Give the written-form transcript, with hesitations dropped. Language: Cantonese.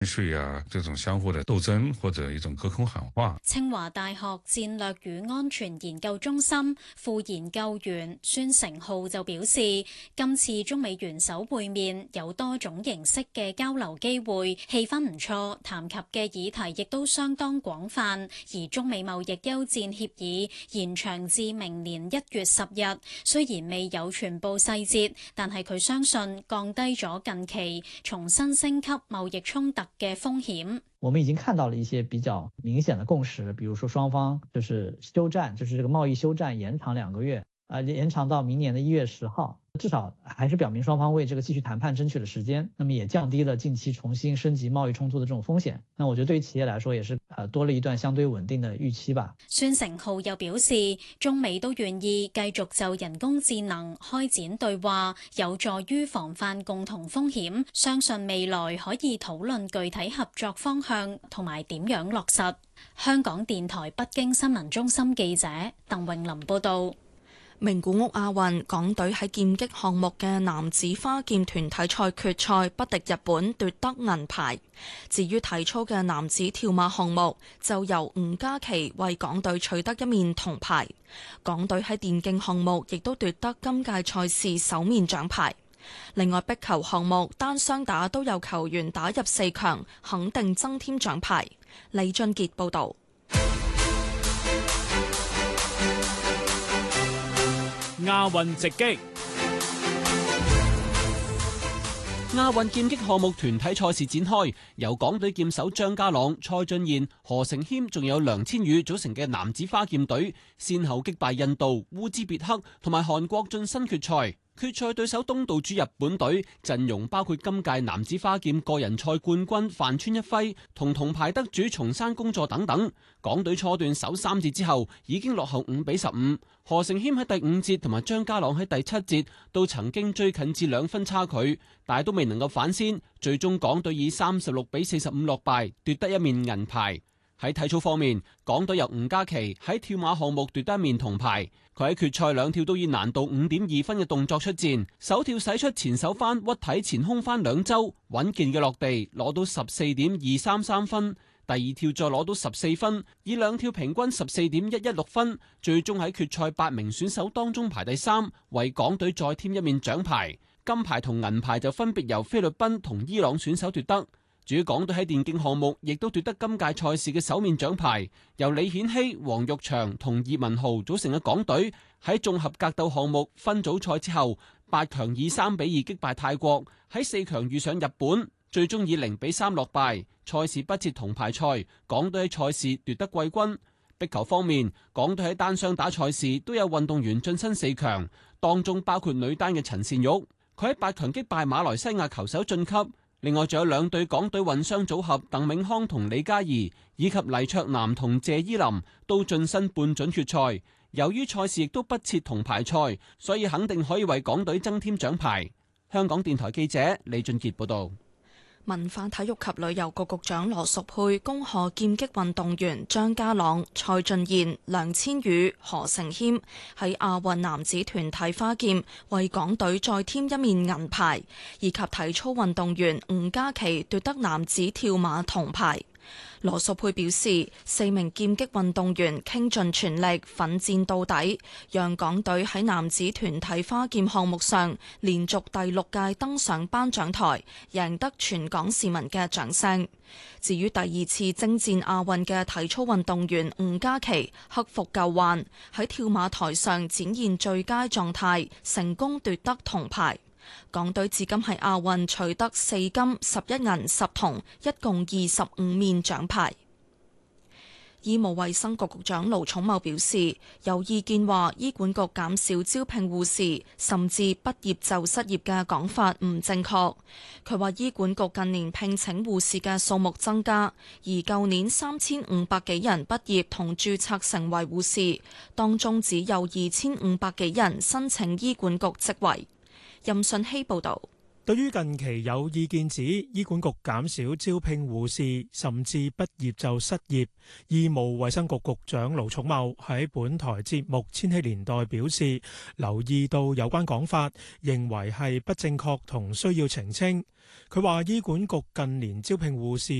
税啊，這種相互的鬥爭或者一種隔空喊話。 清華大學戰略與安全研究中心副研究員孫成浩就表示，今次中美元首會面有多種形式嘅交流機會，氣氛唔錯，談及嘅議題亦都相當廣泛。而中美貿易休戰協議延長至明年1月10日，雖然未有全部細節，但係佢相信降低咗近期重新升級貿易衝突嘅風險。 我們已經看到了一些比較明顯的共識，比如說雙方就是休戰，就是這個貿易休戰延長2個月，延長到明年的1月10號，至少還是表明雙方為這個繼續談判爭取了時間，那麼也降低了近期重新升級貿易衝突的這種風險。那我覺得對於企業來說也是多了一段相對穩定的預期吧。 孫成浩又表示，中美都願意繼續就人工智能開展對話，有助於防範共同風險，相信未來可以討論具體合作方向同埋點樣落實。香港電台北京新聞中心記者鄧詠琳報道。 名古屋亞運，港隊喺劍擊項目嘅男子花劍團體賽決賽不敵日本，奪得銀牌。至於體操嘅男子跳馬項目，就由吳嘉琪為港隊取得1面銅牌。港隊喺電競項目亦都奪得今屆賽事首面獎牌。另外，壁球項目單雙打都有球員打入4強，肯定增添獎牌。李俊傑報導。 亞運直擊。亞運劍擊項目團體賽事展開，由港隊劍手張家朗、蔡俊彥、何成謙仲有梁千羽組成嘅男子花劍隊，先後擊敗印度、烏茲別克同埋韓國晉身決賽。決賽對手東道主日本隊陣容包括今屆男子花劍個人賽冠軍范川一輝同銅牌得主松山恭助等等。港隊初段首3節之後已經落後5-15，何成謙喺第5節同埋張家朗喺第7節都曾經追近至2分差距，但都未能夠反先，最終港隊以36-45落敗，奪得1面銀牌。喺體操方面，港隊由吳嘉琪喺跳馬項目奪得1面銅牌。佢喺決賽2跳都以難度5.2分嘅動作出戰，首跳使出前手翻屈體前空翻2周，穩健嘅落地攞到14.233分。第2跳再攞到14分，以2跳平均14.116分，最終喺決賽8名選手當中排第3，為港隊再添1面獎牌。金牌同銀牌就分別由菲律賓同伊朗選手奪得。至於港隊喺電競項目，亦都奪得今屆賽事嘅首面獎牌，由李顯希、黃玉祥同葉文豪組成嘅港隊喺綜合格鬥項目分組賽之後，8強以3-2擊敗泰國，喺4強遇上日本，最終以0-3落敗。賽事不設銅牌賽，港隊喺賽事奪得季軍。壁球方面，港隊喺單雙打賽事都有運動員晉身4強，當中包括女單嘅陳善玉，佢喺8強擊敗馬來西亞球手晉級。另外仲有2對港隊混雙組合鄧銘康同李嘉怡，以及黎卓南同謝依林都晉身半準決賽。由於賽事亦都不設銅牌賽，所以肯定可以為港隊增添獎牌。香港電台記者李俊傑報道。 文化體育及旅遊局局長羅淑佩恭賀劍擊運動員張家朗、蔡俊彥、梁千羽、何成謙喺亞運男子團體花劍為港隊再添1面銀牌，以及體操運動員吳嘉琪奪得男子跳馬銅牌。羅淑佩表示，4名劍擊運動員傾盡全力奮戰到底，讓港隊喺男子團體花劍項目上連續第6屆登上頒獎台，贏得全港市民嘅掌聲。至於第2次征戰亞運嘅體操運動員吳嘉琪，克服舊患，喺跳馬台上展現最佳狀態，成功奪得銅牌。港隊至今喺亞運取得4金、11銀、10銅，一共25面獎牌。醫務衛生局局長盧寵茂表示，有意見話醫管局減少招聘護士，甚至畢業就失業嘅講法唔正確。佢話醫管局近年聘請護士嘅數目增加，而舊年3500幾人畢業同註冊成為護士，當中只有2500幾人申請醫管局職位。任信希報導。 對於近期有意見指醫管局減少招聘護士，甚至畢業就失業，醫務衛生局局長盧寵茂喺本台節目《千禧年代》表示，留意到有關講法，認為係不正確同需要澄清。佢話醫管局近年招聘護士